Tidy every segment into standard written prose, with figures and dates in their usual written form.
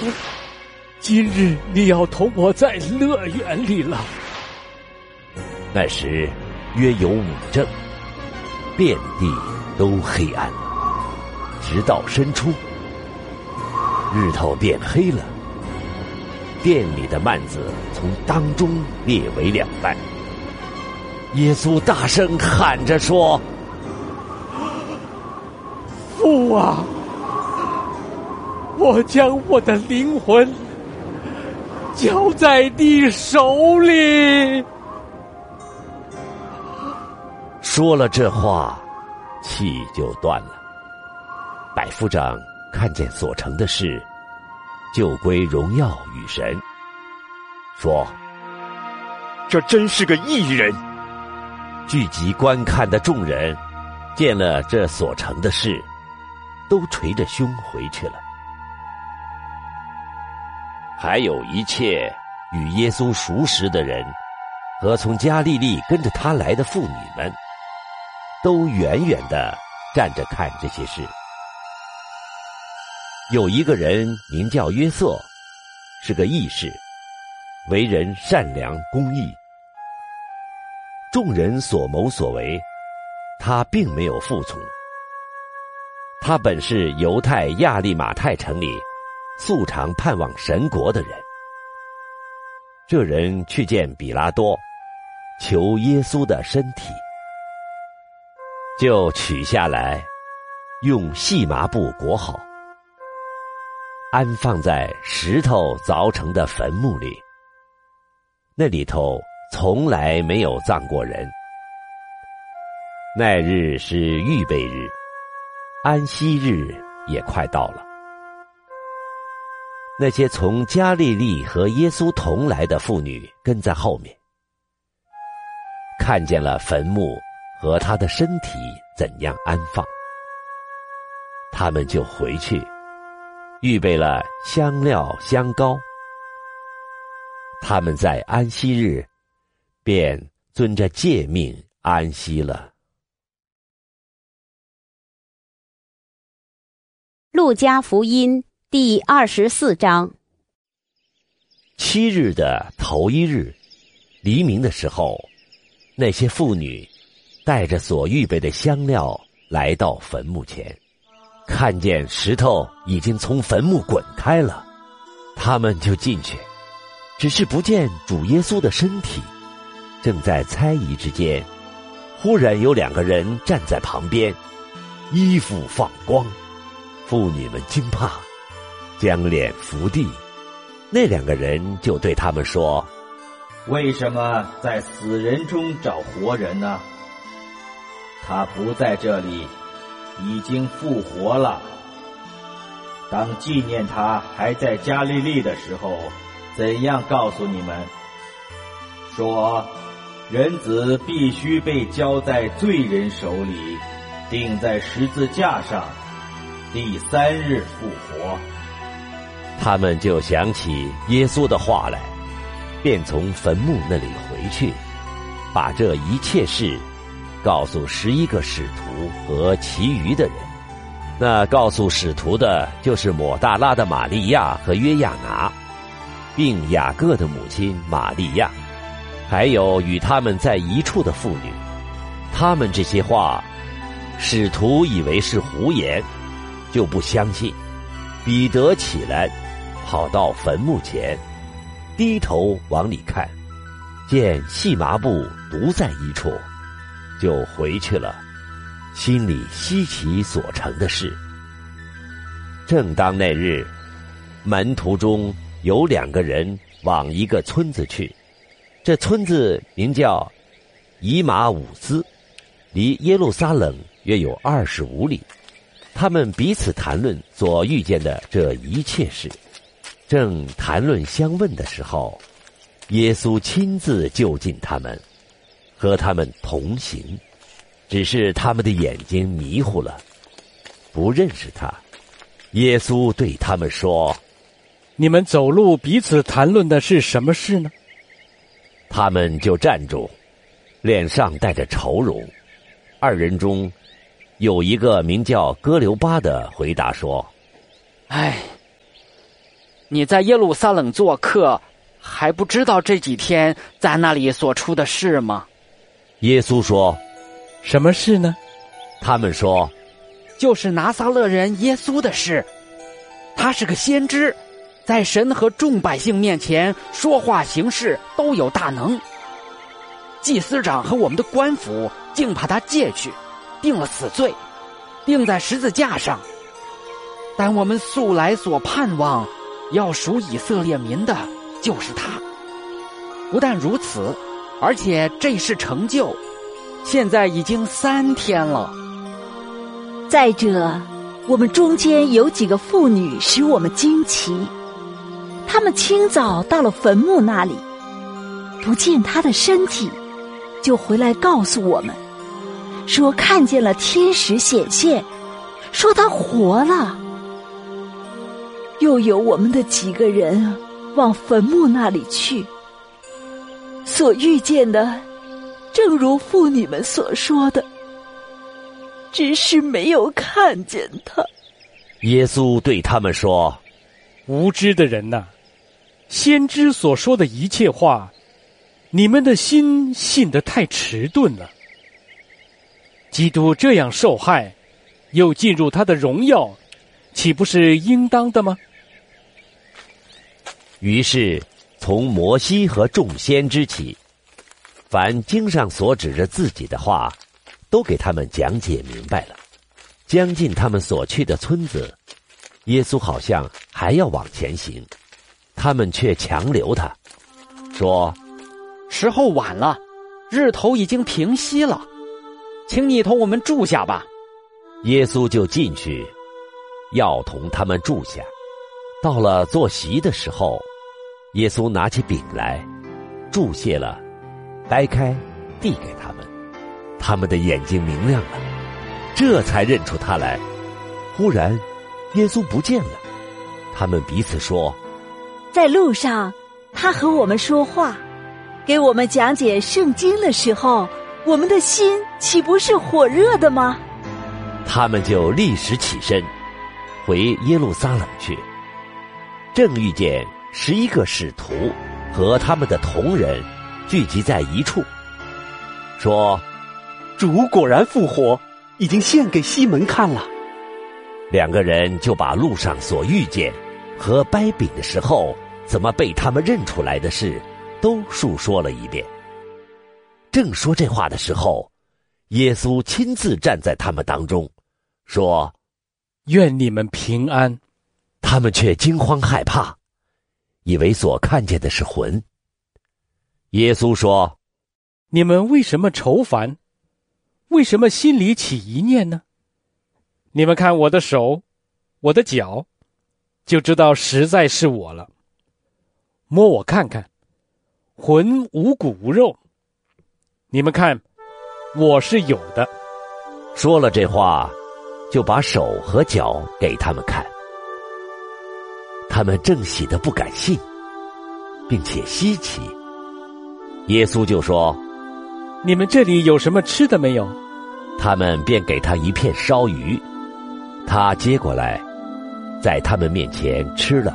今日你要同我在乐园里了。 那时约有5正，遍地都黑暗，直到申初，日头变黑了，殿里的幔子从当中裂为2半。耶稣大声喊着说： 父啊，我将我的灵魂交在你手里。 说了这话，气就断了。百夫长看见所成的事，就归荣耀与神，说： 这真是个义人。 聚集观看的众人见了这所成的事，都捶着胸回去了。还有一切与耶稣熟识的人和从加利利跟着他来的妇女们，都远远地站着看这些事。有一个人名叫约瑟，是个义士，为人善良公义。众人所谋所为，他并没有服从。他本是犹太亚利马太城里素常盼望神国的人。这人去见比拉多，求耶稣的身体，就取下来，用细麻布裹好，安放在石头凿成的坟墓里。那里头从来没有葬过人。那日是预备日，安息日也快到了。那些从加利利和耶稣同来的妇女跟在后面，看见了坟墓和他的身体怎样安放，他们就回去，预备了香料香膏。他们在安息日便遵着诫命安息了。 路加福音第24章。 7日的头1日，黎明的时候，那些妇女带着所预备的香料来到坟墓前，看见石头已经从坟墓滚开了，他们就进去，只是不见主耶稣的身体。正在猜疑之间，忽然有2个人站在旁边，衣服放光。妇女们惊怕，将脸伏地。那2个人就对他们说： 为什么在死人中找活人呢？他不在这里，已经复活了。当纪念他还在加利利的时候，怎样告诉你们，说人子必须被交在罪人手里，钉在十字架上，第3日复活。 他们就想起耶稣的话来，便从坟墓那里回去，把这一切事告诉11个使徒和其余的人。那告诉使徒的就是抹大拉的玛利亚和约亚拿，并雅各的母亲玛利亚，还有与他们在一处的妇女。他们这些话，使徒以为是胡言，就不相信。彼得起来，跑到坟墓前，低头往里看，见细麻布独在一处，就回去了，心里稀奇所成的事。正当那日，门徒中有2个人往一个村子去，这村子名叫以马忤斯，离耶路撒冷约有25里。他们彼此谈论所遇见的这一切事。正谈论相问的时候，耶稣亲自就近他们，和他们同行，只是他们的眼睛迷糊了，不认识他。耶稣对他们说： 你们走路彼此谈论的是什么事呢？ 他们就站住，脸上带着愁容。2人中有一个名叫哥留巴的回答说： 你在耶路撒冷做客，还不知道这几天在那里所出的事吗？ 耶稣说： 什么事呢？ 他们说： 就是拿撒勒人耶稣的事。他是个先知，在神和众百姓面前说话行事都有大能。祭司长和我们的官府竟把他借去，定了死罪，钉在十字架上。但我们素来所盼望要赎以色列民的就是他。不但如此，而且这事成就，现在已经3天了。 再者，我们中间有几个妇女使我们惊奇，她们清早到了坟墓那里，不见他的身体，就回来告诉我们，说看见了天使显现，说他活了。又有我们的几个人往坟墓那里去，所遇见的正如妇女们所说的，只是没有看见他。 耶稣对他们说： 无知的人呐，先知所说的一切话，你们的心信得太迟钝了。基督这样受害，又进入他的荣耀，岂不是应当的吗？ 于是从摩西和众先知起，凡经上所指着自己的话，都给他们讲解明白了。将近他们所去的村子，耶稣好像还要往前行，他们却强留他，说： 时候晚了，日头已经平息了，请你同我们住下吧。 耶稣就进去，要同他们住下。到了坐席的时候，耶稣拿起饼来，祝谢了，掰开，递给他们。他们的眼睛明亮了，这才认出他来。忽然，耶稣不见了。他们彼此说： 在路上，他和我们说话，给我们讲解圣经的时候，我们的心岂不是火热的吗？ 他们就立时起身，回耶路撒冷去。正遇见11个使徒和他们的同人聚集在一处，说： 主果然复活，已经献给西门看了。 2个人就把路上所遇见和掰饼的时候怎么被他们认出来的事都述说了一遍。正说这话的时候，耶稣亲自站在他们当中，说： 愿你们平安。 他们却惊慌害怕，以为所看见的是魂。耶稣说： 你们为什么愁烦？为什么心里起疑念呢？你们看我的手，我的脚，就知道实在是我了。摸我看看，魂无骨无肉。你们看，我是有的。 说了这话，就把手和脚给他们看。他们正喜得不敢信，并且稀奇。耶稣就说： 你们这里有什么吃的没有？ 他们便给他一片烧鱼，他接过来，在他们面前吃了。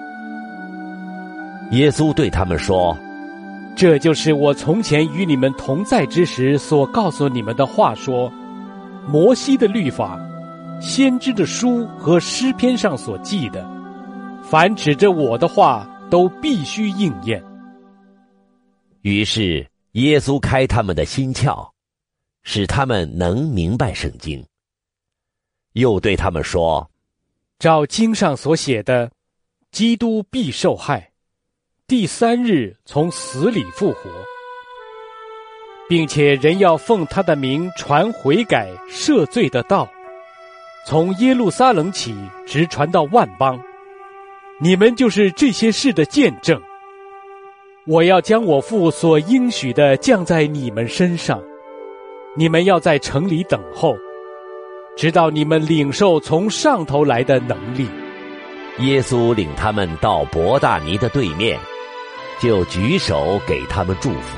耶稣对他们说： 这就是我从前与你们同在之时所告诉你们的话，说摩西的律法、先知的书和诗篇上所记的，凡指着我的话都必须应验。 于是耶稣开他们的心窍，使他们能明白圣经。又对他们说： 照经上所写的，基督必受害，第3日从死里复活，并且人要奉他的名传悔改赦罪的道，从耶路撒冷起，直传到万邦。你们就是这些事的见证。我要将我父所应许的降在你们身上，你们要在城里等候，直到你们领受从上头来的能力。 耶稣领他们到伯大尼的对面，就举手给他们祝福。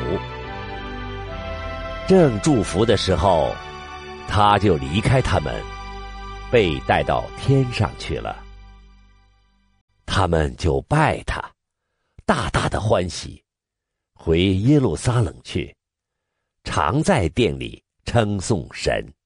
正祝福的时候，他就离开他们，被带到天上去了。 他们就拜他，大大的欢喜，回耶路撒冷去，常在殿里称颂神。